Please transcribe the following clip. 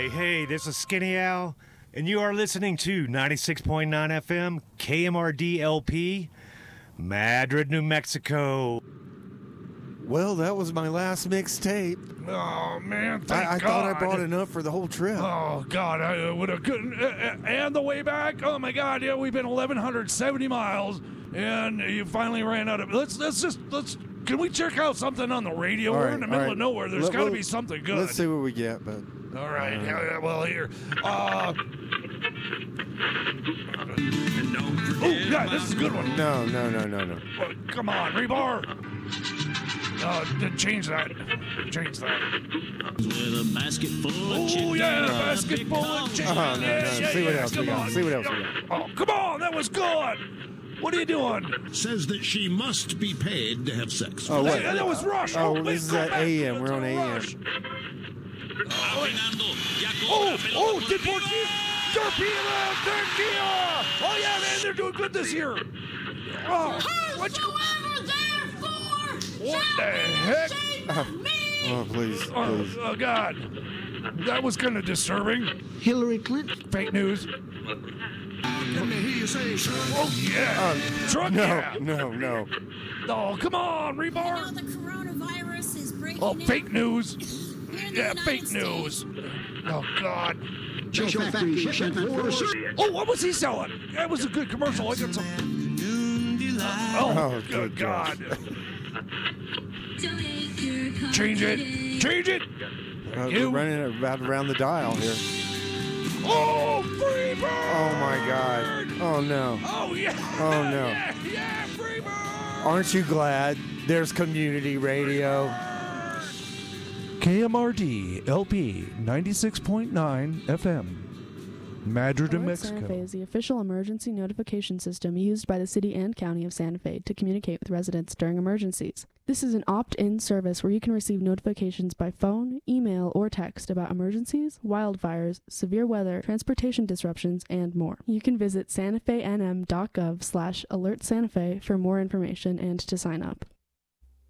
Hey, this is Skinny Al, and you are listening to 96.9 FM KMRD LP, Madrid, New Mexico. Well, that was my last mixtape. Oh, man, I thank God. thought I brought enough for the whole trip. Oh, God, I would have couldn't. And the way back, oh, my God, yeah, we've been 1,170 miles, and you finally ran out of. Let's. Can we check out something on the radio? We're in the middle of nowhere. There's got to be something good. Let's see what we get, but. All right. Well, here. And don't forget. Oh, yeah, this is a good one. No. Well, come on, Rebar. Change that. With a basket full of chicken. Oh, yeah, a basket full of chicken. No. See what else we got. See what else we got. Oh, come on, that was good. What are you doing? Says that she must be paid to have sex. Oh, what? That was Rush. Oh, wait, this is go at back. AM. We're on AM. Rush. Oh, did Portillo? Torpedo, tequila. Oh, yeah, man, they're doing good this year. Oh, what the heck? Oh, please. Oh, God. That was kind of disturbing. Hillary Clinton. Fake news. Let me hear you say, Oh, yeah. Truck yeah. No. Oh, come on, Rebar. The coronavirus is breaking Oh, fake out. news. We're in the Yeah, United fake States. news. Oh, God. Factory. Oh, what was he selling? That was a good commercial. I got some. Oh, good God. Change it. We're running about around the dial here. Oh, Freebird! Oh, my God. Oh, no. Oh, yeah. Oh, no. Yeah, Freebird! Aren't you glad there's community radio? KMRD LP 96.9 FM. Madrid, New Alert Mexico. Santa Fe is the official emergency notification system used by the city and county of Santa Fe to communicate with residents during emergencies. This is an opt-in service where you can receive notifications by phone, email, or text about emergencies, wildfires, severe weather, transportation disruptions, and more. You can visit santafenm.gov/alertsantafe for more information and to sign up.